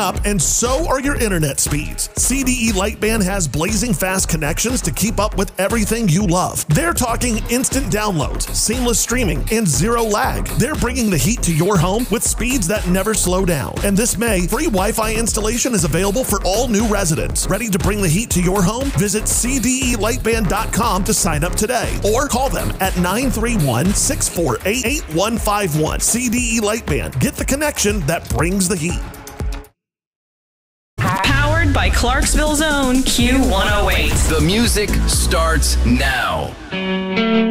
up, and so are your internet speeds. CDE Lightband has blazing fast connections to keep up with everything you love. They're talking instant downloads, seamless streaming, and zero lag. They're bringing the heat to your home with speeds that never slow down. And this May, free Wi-Fi installation is available for all new residents. Ready to bring the heat to your home? Visit cdelightband.com to sign up today, or call them at 931-648-8151. CDE Lightband. Get the connection that brings the heat. Powered by Clarksville's own Q108. The music starts now.